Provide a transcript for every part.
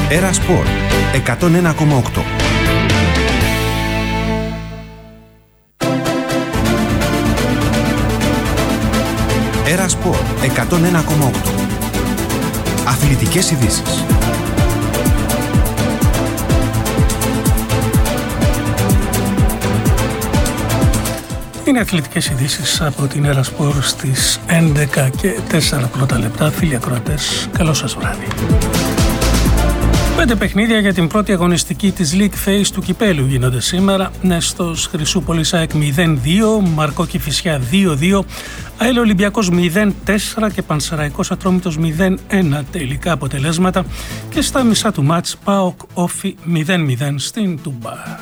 Έρα Σπορ 101,8. Έρα Σπορ 101,8. Αθλητικές ειδήσεις. Είναι αθλητικές ειδήσεις από την Έρα Σπορ στις 11 και 4 πρώτα λεπτά. Φίλοι ακροατές, καλό σας βράδυ. 5 παιχνίδια για την πρώτη αγωνιστική της League Phase του Κυπέλλου γίνονται σήμερα. Νέστος Χρυσούπολης ΑΕΚ 0-2, Μαρκό Κηφισιά 2-2, ΑΕΛ Ολυμπιακός 0-4 και Πανσεραϊκός Ατρόμητος 0-1 τελικά αποτελέσματα. Και στα μισά του μάτς ΠΑΟΚ Όφι 0-0 στην Τούμπα.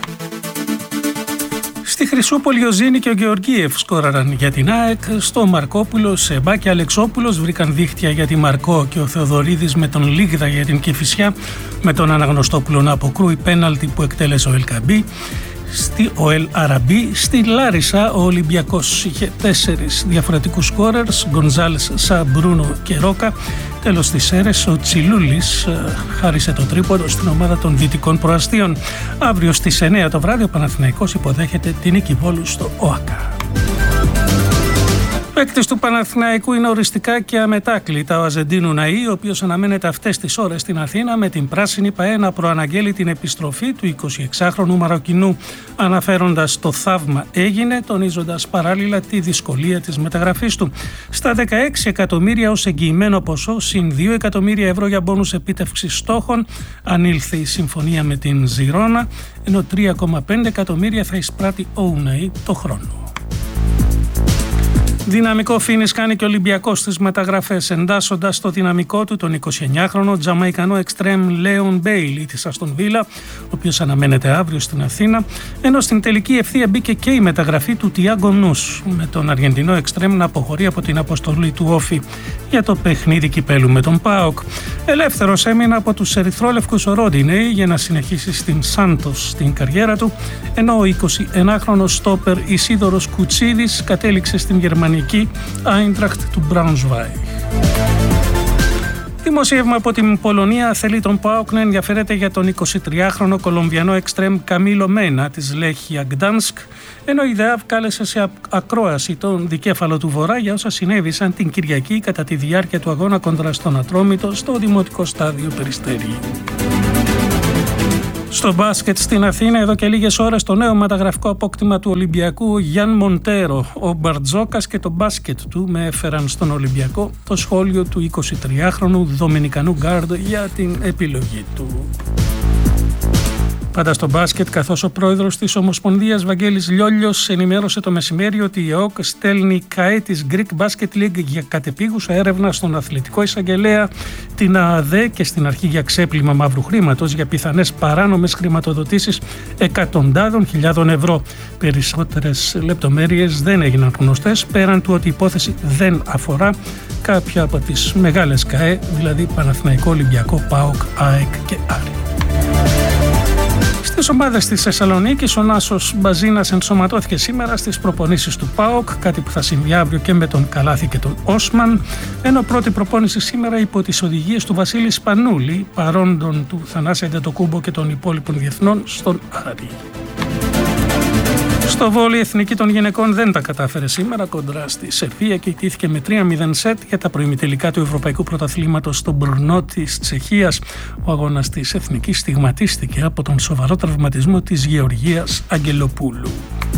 Στη Χρυσούπολη ο Ζήνη και ο Γεωργίευ σκόραραν για την ΑΕΚ. Στο Μαρκόπουλο, Σεμπά και Αλεξόπουλος βρήκαν δίχτυα για τη Μαρκό και ο Θεοδωρίδης με τον Λίγδα για την Κηφισιά, με τον Αναγνωστόπουλο να αποκρούει πέναλτι που εκτέλεσε ο Ελκαμπή. Ο Ελ Αραμπί. Στη Λάρισα ο Ολυμπιακός είχε 4 διαφορετικούς σκόρερς, Γκονζάλες, Σαμπρούνο και Ρόκα. Τέλος στις Σέρες ο Τσιλούλης χάρισε το τρίποντο στην ομάδα των Δυτικών Προαστίων. Αύριο στις 9 το βράδυ ο Παναθηναϊκός υποδέχεται την Νίκη Βόλου στο ΟΑΚΑ. Παίκτης του Παναθηναϊκού είναι οριστικά και αμετάκλητα ο Αζεντίνου Ναΐ, ο οποίος αναμένεται αυτές τις ώρες στην Αθήνα με την Πράσινη ΠαΕ να προαναγγέλει την επιστροφή του 26χρονου Μαροκινού. Αναφέροντας το θαύμα έγινε, τονίζοντας παράλληλα τη δυσκολία της μεταγραφής του. Στα 16 εκατομμύρια ως εγγυημένο ποσό, συν 2 εκατομμύρια ευρώ για μπόνους επίτευξης στόχων, ανήλθε η συμφωνία με την Ζιρόνα, ενώ 3,5 εκατομμύρια θα εισπράττει ο Ουναΐ το χρόνο. Δυναμικό φίνις κάνει και ο Ολυμπιακός στις μεταγραφές, εντάσσοντας το δυναμικό του τον 29χρονο Τζαμαϊκανό εξτρέμ Λέον Μπέιλι της Αστον Βίλα, ο οποίος αναμένεται αύριο στην Αθήνα, ενώ στην τελική ευθεία μπήκε και η μεταγραφή του Τιάγκο Νους, με τον Αργεντινό εξτρέμ να αποχωρεί από την αποστολή του Όφι για το παιχνίδι κυπέλου με τον ΠΑΟΚ. Ελεύθερος έμεινε από τους ερυθρόλευκους ο Ρόντινεϊ για να συνεχίσει στην Σάντος στην καριέρα του, ενώ ο 21χρονος στόπερ Ισίδωρος Κουτσίδης κατέληξε στην Γερμανία Άιντραχτ του Μπράουνσβάιγ. Δημοσίευμα από την Πολωνία θέλει τον ΠΑΟΚ να ενδιαφέρεται για τον 23χρονο Κολομβιανό εξτρέμ Καμίλο Μένα της Λέχια Γκτάνσκ, ενώ η ΔΕΑΒ κάλεσε σε ακρόαση τον δικέφαλο του Βορρά για όσα συνέβησαν την Κυριακή κατά τη διάρκεια του αγώνα κόντρα στον Ατρόμητο στο Δημοτικό Στάδιο Περιστέριου. Στο μπάσκετ στην Αθήνα, εδώ και λίγες ώρες, το νέο μεταγραφικό απόκτημα του Ολυμπιακού, ο Γιάν Μοντέρο, ο Μπαρτζόκας και το μπάσκετ του με έφεραν στον Ολυμπιακό το σχόλιο του 23χρονου Δομινικανού γκάρντ για την επιλογή του. Πάντα στο μπάσκετ, καθώς ο πρόεδρος της Ομοσπονδίας Βαγγέλης Λιόλιος ενημέρωσε το μεσημέρι ότι η ΕΟΚ στέλνει ΚΑΕ της Greek Basket League για κατεπίγουσα έρευνα στον αθλητικό εισαγγελέα, την ΑΑΔΕ και στην αρχή για ξέπλυμα μαύρου χρήματος για πιθανές παράνομες χρηματοδοτήσεις εκατοντάδων χιλιάδων ευρώ. Περισσότερες λεπτομέρειες δεν έγιναν γνωστές, πέραν του ότι η υπόθεση δεν αφορά κάποια από τις μεγάλες ΚΑΕ, δηλαδή Παναθηναϊκό, Ολυμπιακό, ΠΑΟΚ, ΑΕΚ και Άρη. Στις ομάδες της Θεσσαλονίκης, ο Νάσος Μπαζίνας ενσωματώθηκε σήμερα στις προπονήσεις του ΠΑΟΚ, κάτι που θα συμβεί αύριο και με τον Καλάθι και τον Όσμαν, ενώ πρώτη προπόνηση σήμερα υπό τις οδηγίες του Βασίλη Σπανούλη, παρόντων του Θανάση Αντετοκούμπο και των υπόλοιπων διεθνών στον Άρη. Στο βόλεϊ, η εθνική των γυναικών δεν τα κατάφερε σήμερα κοντρά στη Σερβία και ιτήθηκε με 3-0 σετ για τα προημιτελικά του Ευρωπαϊκού Πρωταθλήματος στον Μπρνό της Τσεχίας. Ο αγώνας της εθνικής στιγματίστηκε από τον σοβαρό τραυματισμό της Γεωργίας Αγγελοπούλου.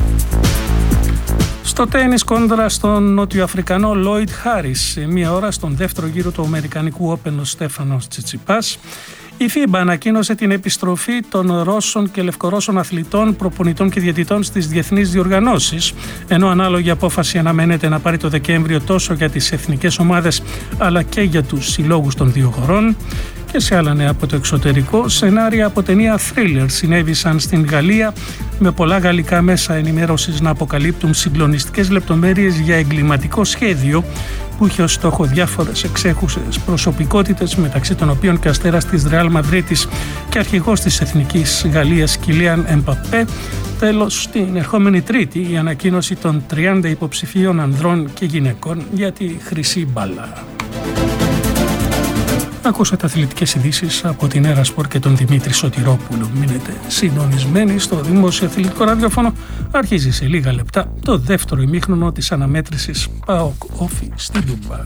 Στο τένις, κόντρα στον Νότιο-Αφρικανό Λόιτ Χάρις, σε μία ώρα στον δεύτερο γύρο του Αμερικανικού Όπεν ο Στέφανος Τσιτσιπάς. Η FIBA ανακοίνωσε την επιστροφή των Ρώσων και Λευκορώσων αθλητών, προπονητών και διαιτητών στις διεθνείς διοργανώσεις, ενώ ανάλογη απόφαση αναμένεται να πάρει το Δεκέμβριο τόσο για τις εθνικές ομάδες αλλά και για τους συλλόγους των δύο χωρών. Και σε άλλα νέα από το εξωτερικό, σενάρια από ταινία thriller συνέβησαν στην Γαλλία, με πολλά γαλλικά μέσα ενημέρωσης να αποκαλύπτουν συγκλονιστικές λεπτομέρειες για εγκληματικό σχέδιο που είχε ως στόχο διάφορες εξέχουσες προσωπικότητες, μεταξύ των οποίων και αστέρας της Ρεάλ Μαδρίτης και αρχηγός της Εθνικής Γαλλίας Κιλίαν Εμπαπέ. Τέλος, την ερχόμενη Τρίτη η ανακοίνωση των 30 υποψηφίων ανδρών και γυναικών για τη χρυσή μπάλα. Ακούσατε αθλητικές ειδήσεις από την Έρα Σπορ και τον Δημήτρη Σωτηρόπουλο. Μείνετε συντονισμένοι στο Δημόσιο Αθλητικό Ραδιόφωνο. Αρχίζει σε λίγα λεπτά το δεύτερο ημίχρονο της αναμέτρησης ΠΑΟΚ Όφη στην Τούμπα.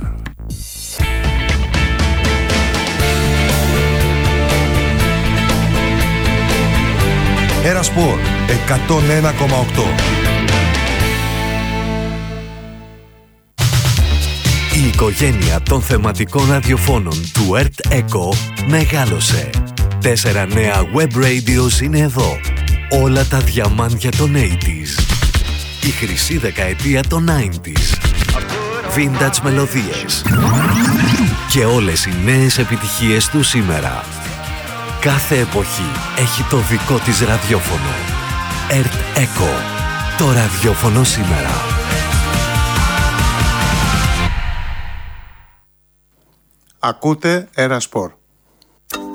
Έρα Σπορ 101,8. Η οικογένεια των θεματικών ραδιοφώνων του ΕΡΤ ΕΚΟ μεγάλωσε. 4 νέα web radios είναι εδώ. Όλα τα διαμάντια των 80s. Η χρυσή δεκαετία των 90s. Vintage μελωδίες. Και όλες οι νέες επιτυχίες του σήμερα. Κάθε εποχή έχει το δικό της ραδιόφωνο. ΕΡΤ ΕΚΟ. Το ραδιόφωνο σήμερα. Ακούτε Έρα Σπορ.